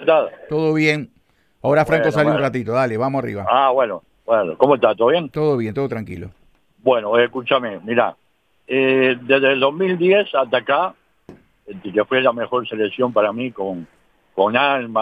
estás? Todo bien. Ahora Franco Bueno, salió un bueno. ratito, dale, vamos arriba. Bueno, bueno. ¿Cómo estás? ¿Todo bien? Todo bien, todo tranquilo. Bueno, escúchame, mira, desde el 2010 hasta acá, que fue la mejor selección para mí con alma.